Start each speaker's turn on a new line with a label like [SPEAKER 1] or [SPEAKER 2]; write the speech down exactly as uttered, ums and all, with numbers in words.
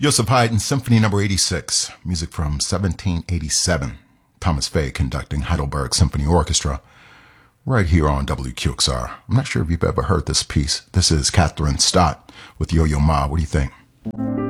[SPEAKER 1] Joseph Haydn, Symphony Number eighty-six, music from seventeen eighty-seven. Thomas Fay conducting Heidelberg Symphony Orchestra, right here on W Q X R. I'm not sure if you've ever heard this piece. This is Catherine Stott with Yo-Yo Ma. What do you think?